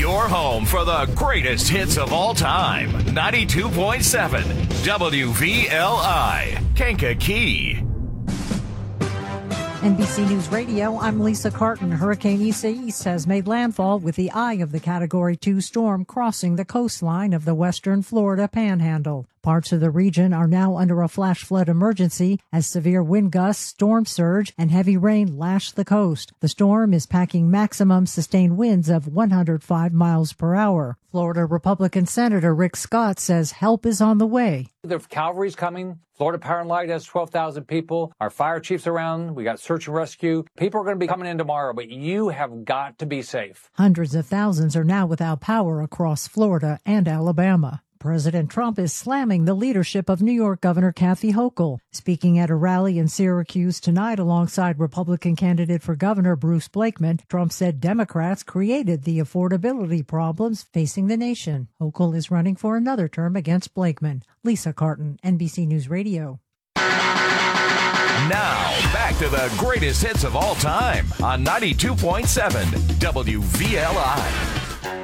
Your home for the greatest hits of all time. 92.7 WVLI, Kankakee. NBC News Radio, I'm Lisa Carton. Hurricane Isaias has made landfall with the eye of the Category 2 storm crossing the coastline of the western Florida Panhandle. Parts of the region are now under a flash flood emergency as severe wind gusts, storm surge, and heavy rain lash the coast. The storm is packing maximum sustained winds of 105 miles per hour. Florida Republican Senator Rick Scott says help is on the way. The cavalry's coming. Florida Power and Light has 12,000 people. Our fire chief's around. We got search and rescue. People are going to be coming in tomorrow, but you have got to be safe. Hundreds of thousands are now without power across Florida and Alabama. President Trump is slamming the leadership of New York Governor Kathy Hochul. Speaking at a rally in Syracuse tonight alongside Republican candidate for governor Bruce Blakeman, Trump said Democrats created the affordability problems facing the nation. Hochul is running for another term against Blakeman. Lisa Carton, NBC News Radio. Now, back to the greatest hits of all time on 92.7 WVLI.